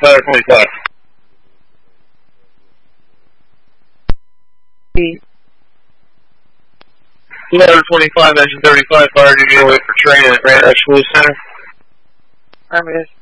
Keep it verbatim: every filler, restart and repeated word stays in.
Fire twenty-five. two twenty-five, engine thirty-five, fire duty away for training at Randolph School Center. Affirmative.